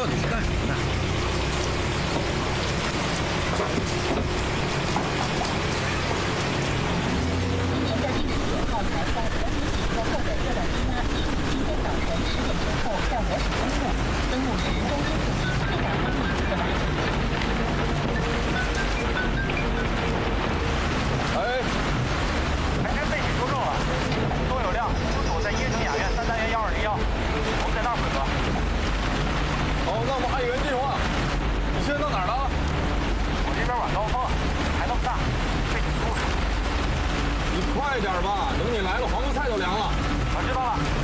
到底是干什么的？ 今年的第19号台风“俄米几何”后的热带低压已于今天早晨10点前后向我省登陆，登陆时中心附近最大风力400级。 全军备起出动了，都有量，部署在椰城雅苑3单元1201，我们在那儿汇合。 好，那我们按原计划。你现在到哪儿了？ 我这边晚高峰，还那么大，备起出动。 你快点吧，等你来了，黄瓜菜就凉了。 我知道了。